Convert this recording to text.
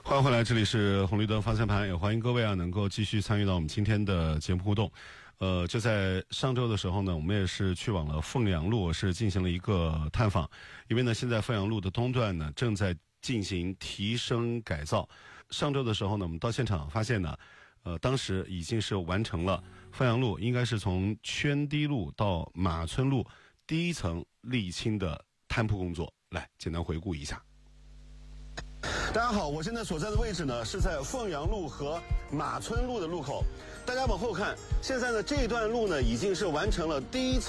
欢迎回来，这里是红绿灯方向盘，也欢迎各位能够继续参与到我们今天的节目互动。就在上周的时候呢，我们也是去往了凤阳路，是进行了一个探访。因为呢，现在凤阳路的东段呢正在进行提升改造。上周的时候呢，我们到现场发现呢，当时已经是完成了凤阳路应该是从圈堤路到马村路第一层沥青的摊铺工作。来，简单回顾一下。大家好，我现在所在的位置呢是在凤阳路和马村路的路口。大家往后看，现在呢这段路呢已经是完成了第一层